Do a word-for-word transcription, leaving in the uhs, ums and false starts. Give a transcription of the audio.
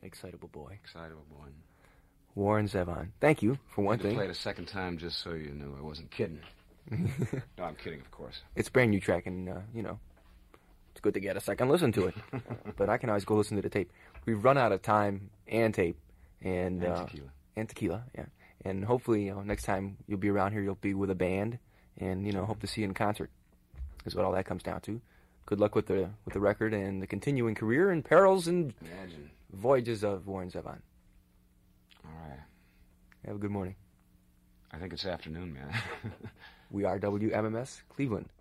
Excitable boy. Excitable boy. Warren Zevon. Thank you, for one I had to thing. play it a second time just so you knew I wasn't kidding. No, I'm kidding, of course. It's a brand new track, and, uh, you know, it's good to get a second listen to it. But I can always go listen to the tape. We've run out of time and tape. And, And uh, tequila. And tequila, yeah. And hopefully, you know, next time you'll be around here, you'll be with a band. And, you know, hope to see you in concert. Is what all that comes down to. Good luck with the with the record and the continuing career and perils and Imagine. voyages of Warren Zevon. All right. Have a good morning. I think it's afternoon, man. We are W M M S Cleveland.